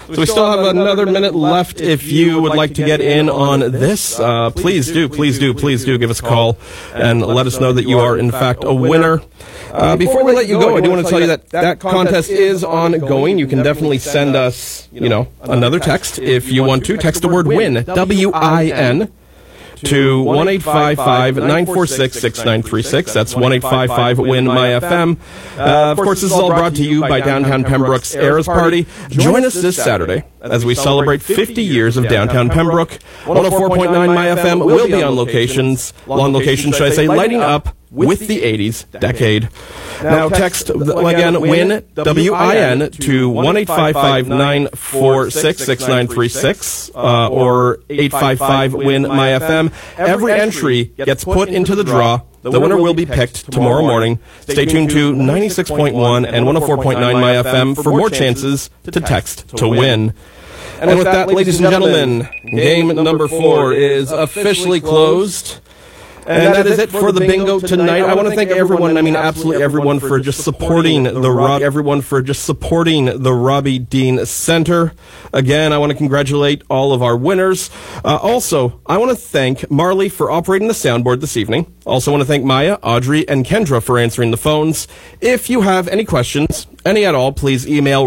So we still have another minute left. If you would like to get in on this, please do give us a call and let us know that you are in fact a winner. Before we let you go, I do want to tell you that contest is ongoing. You can definitely send us, another text if you want to. Text the word WIN, W-I-N, to 1-855-946-6936. That's 1-855-WIN-MY-FM. Of course, this is all brought to you by Downtown Pembroke's Eras Party. Join us this Saturday as we celebrate 50 years of Downtown Pembroke. 104.9 MY-FM will be on location, should I say, lighting up with the 80s decade. Now text, again, WIN, W-I-N, to 1-855-946-6936, or 855-WIN-MY-FM. Every entry gets put into the draw. The winner will be picked tomorrow morning. Stay tuned to 96.1 and 104.9 MY-FM for more chances to text to win. And with that, ladies and gentlemen, game number 4 is officially closed. And that is it for the bingo tonight. I want to thank everyone, absolutely everyone, for just supporting the Robbie Dean Center. Again, I want to congratulate all of our winners. Also, I want to thank Marley for operating the soundboard this evening. Also want to thank Maya, Audrey, and Kendra for answering the phones. If you have any questions, any at all, please email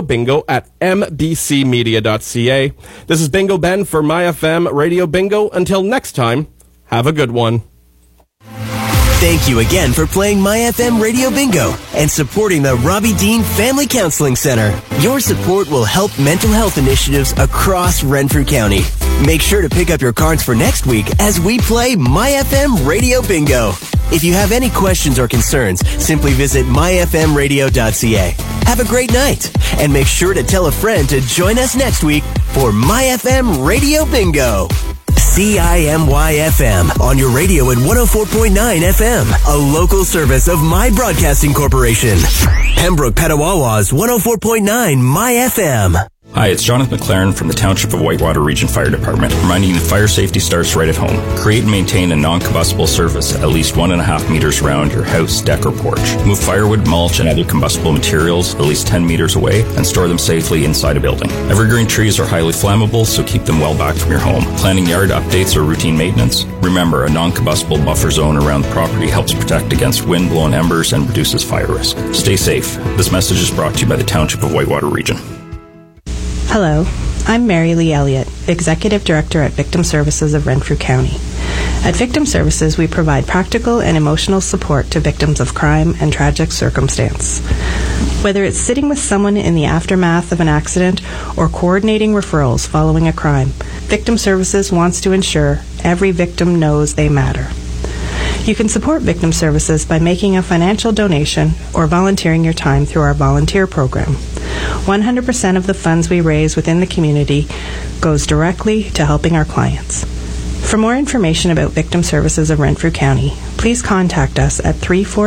radiobingo@mbcmedia.ca. This is Bingo Ben for MY-FM Radio Bingo. Until next time, have a good one. Thank you again for playing MY-FM Radio Bingo and supporting the Robbie Dean Family Counseling Center. Your support will help mental health initiatives across Renfrew County. Make sure to pick up your cards for next week as we play MY-FM Radio Bingo. If you have any questions or concerns, simply visit myfmradio.ca. Have a great night, and make sure to tell a friend to join us next week for MY-FM Radio Bingo. CIMY-FM on your radio at 104.9 FM, a local service of My Broadcasting Corporation. Pembroke Petawawa's 104.9 MY-FM. Hi, it's Jonathan McLaren from the Township of Whitewater Region Fire Department, reminding you that fire safety starts right at home. Create and maintain a non-combustible surface at least 1.5 meters around your house, deck, or porch. Move firewood, mulch, and other combustible materials at least 10 meters away and store them safely inside a building. Evergreen trees are highly flammable, so keep them well back from your home. Planning yard updates or routine maintenance? Remember, a non-combustible buffer zone around the property helps protect against wind-blown embers and reduces fire risk. Stay safe. This message is brought to you by the Township of Whitewater Region. Hello, I'm Mary Lee Elliott, Executive Director at Victim Services of Renfrew County. At Victim Services, we provide practical and emotional support to victims of crime and tragic circumstance. Whether it's sitting with someone in the aftermath of an accident or coordinating referrals following a crime, Victim Services wants to ensure every victim knows they matter. You can support Victim Services by making a financial donation or volunteering your time through our volunteer program. 100% of the funds we raise within the community goes directly to helping our clients. For more information about Victim Services of Renfrew County, please contact us at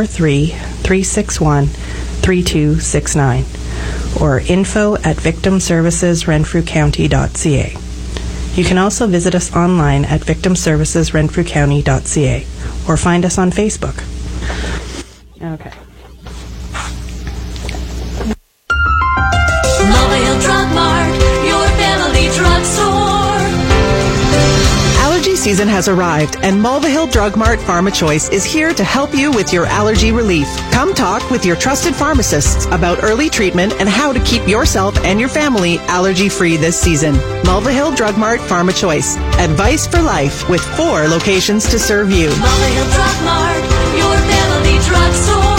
343-361-3269 or info@victimservicesrenfrewcounty.ca. You can also visit us online at victimservicesrenfrewcounty.ca or find us on Facebook. Okay. Mulvihill Drug Mart, your family drugstore. Allergy season has arrived, and Mulvihill Drug Mart Pharma Choice is here to help you with your allergy relief. Come talk with your trusted pharmacists about early treatment and how to keep yourself and your family allergy-free this season. Mulvihill Drug Mart Pharma Choice. Advice for life with 4 locations to serve you. Mulvihill Drug Mart, your family drugstore.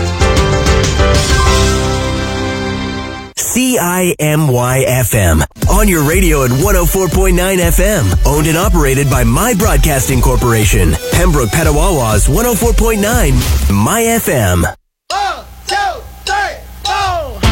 CIMY-FM on your radio at 104.9 FM. Owned and operated by My Broadcasting Corporation. Pembroke Petawawa's 104.9 MY-FM.